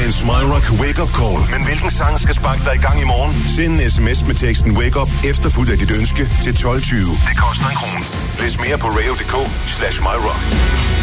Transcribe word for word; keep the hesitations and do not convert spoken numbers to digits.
Dagens MyRock Wake Up Call. Men hvilken sang skal sparke dig i gang i morgen? Send en sms med teksten Wake Up efterfulgt af dit ønske til tolv tyve. Det koster en krone. Læs mere på radio punktum d k slash myrock.